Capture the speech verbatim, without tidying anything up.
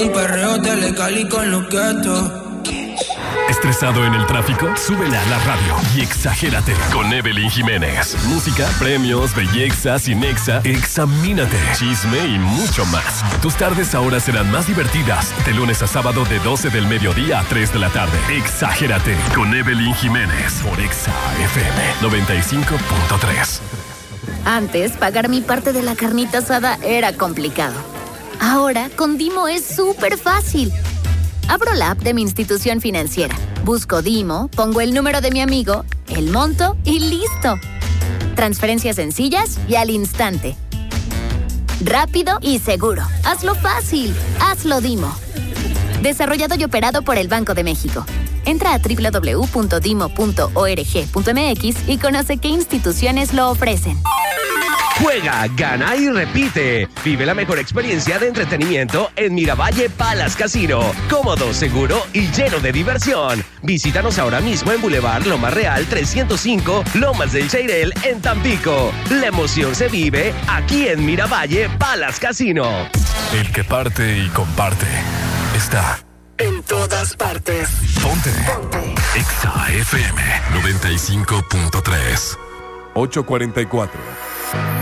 Un perreo de legal y con los gatos. ¿Estresado en el tráfico? Súbele a la radio y exagérate con Evelyn Jiménez. Música, premios, belleza, cinexa, examínate, chisme y mucho más. Tus tardes ahora serán más divertidas. De lunes a sábado de doce del mediodía a tres de la tarde. Exagérate con Evelyn Jiménez por Exa F M noventa y cinco punto tres. Antes, pagar mi parte de la carnita asada era complicado. Ahora, con Dimo es súper fácil. Abro la app de mi institución financiera, busco Dimo, pongo el número de mi amigo, el monto y listo. Transferencias sencillas y al instante. Rápido y seguro. Hazlo fácil. Hazlo Dimo. Desarrollado y operado por el Banco de México. Entra a doble u doble u doble u punto dimo punto org punto m x y conoce qué instituciones lo ofrecen. Juega, gana y repite. Vive la mejor experiencia de entretenimiento en Miravalle Palace Casino. Cómodo, seguro y lleno de diversión. Visítanos ahora mismo en Boulevard Lomas Real trescientos cinco, Lomas del Cheirel, en Tampico. La emoción se vive aquí en Miravalle Palace Casino. El que parte y comparte está en todas partes. Ponte. Ponte. Exa F M noventa y cinco punto tres. ocho cuarenta y cuatro.